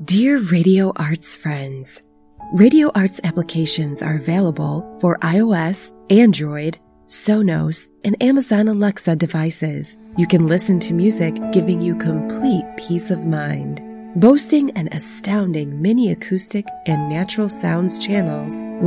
Dear Radio Arts friends, Radio Arts applications are available for iOS, Android, Sonos, and Amazon Alexa devices. You can listen to music giving you complete peace of mind. Boasting an astounding mini acoustic and natural sounds channels